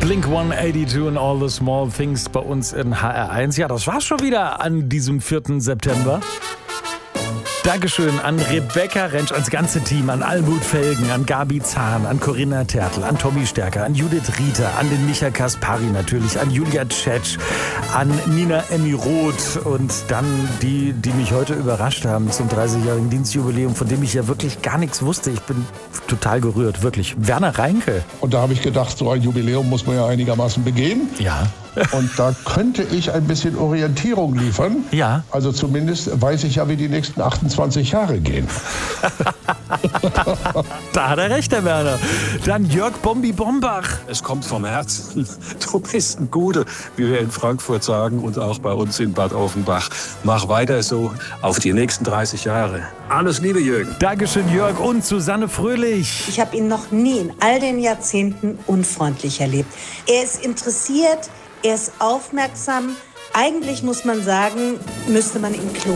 Blink-182 and all the small things bei uns in HR1. Ja, das war's schon wieder an diesem 4. September. Dankeschön an Rebecca Rentsch, ans ganze Team, an Almut Felgen, an Gabi Zahn, an Corinna Tertl, an Tommy Stärker, an Judith Rieter, an den Micha Kaspari natürlich, an Julia Tschetsch, an Nina Emmy Roth und dann die mich heute überrascht haben zum 30-jährigen Dienstjubiläum, von dem ich ja wirklich gar nichts wusste. Ich bin total gerührt, wirklich. Werner Reinke. Und da habe ich gedacht, so ein Jubiläum muss man ja einigermaßen begehen. Ja. Und da könnte ich ein bisschen Orientierung liefern. Ja. Also zumindest weiß ich ja, wie die nächsten 28 Jahre gehen. Da hat er recht, der Werner. Dann Jörg Bombi Bombach. Es kommt vom Herzen. Du bist ein Guter, wie wir in Frankfurt sagen und auch bei uns in Bad Offenbach. Mach weiter so auf die nächsten 30 Jahre. Alles Liebe, Jürgen. Dankeschön, Jörg. Und Susanne Fröhlich. Ich habe ihn noch nie in all den Jahrzehnten unfreundlich erlebt. Er ist interessiert, er ist aufmerksam. Eigentlich muss man sagen, müsste man ihn klonen.